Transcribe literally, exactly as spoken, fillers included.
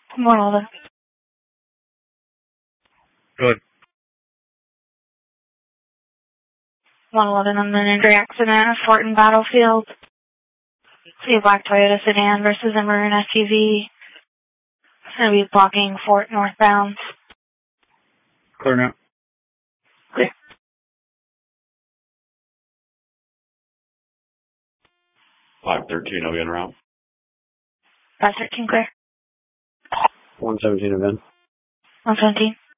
one eleven. Good. one eleven on an injury accident at Fort and Battlefield. See a black Toyota sedan versus a maroon S U V. It's going to be blocking Fort northbound. Clear now. Clear. five thirteen, I'll be en route. five thirteen clear. one seventeen event. one seventeen.